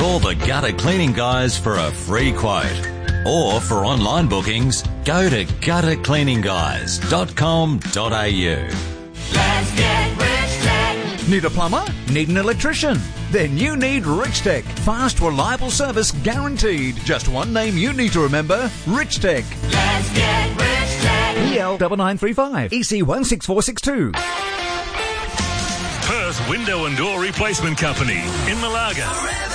Call the Gutter Cleaning Guys for a free quote. Or for online bookings, go to guttercleaningguys.com.au. Let's get Rich Tech. Need a plumber? Need an electrician? Then you need Rich Tech. Fast, reliable service guaranteed. Just one name you need to remember, Rich Tech. Let's get Rich Tech. EL 9935 EC 16462. Perth Window and Door Replacement Company in Malaga.